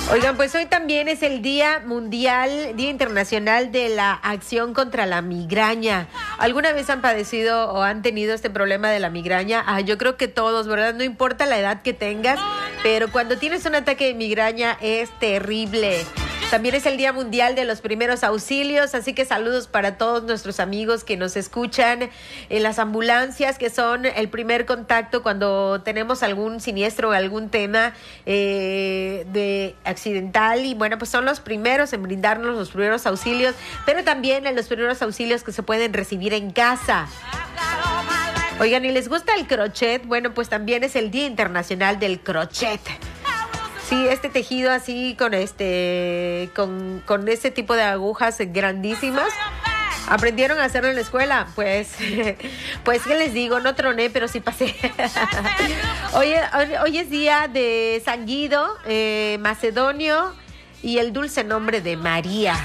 Oigan, pues hoy también es el Día Mundial, Día Internacional de la Acción contra la Migraña. ¿Alguna vez han padecido o han tenido este problema de la migraña? Yo creo que todos, ¿verdad? No importa la edad que tengas, pero cuando tienes un ataque de migraña es terrible. También es el Día Mundial de los Primeros Auxilios, así que saludos para todos nuestros amigos que nos escuchan en las ambulancias, que son el primer contacto cuando tenemos algún siniestro o algún tema de accidental. Y bueno, pues son los primeros en brindarnos los primeros auxilios, pero también en los primeros auxilios que se pueden recibir en casa. Oigan, ¿y les gusta el crochet? Bueno, pues también es el Día Internacional del Crochet. Sí, este tejido así con ese tipo de agujas grandísimas. ¿Aprendieron a hacerlo en la escuela? Pues qué les digo, no troné, pero sí pasé. Hoy es día de San Guido, Macedonio y el dulce nombre de María.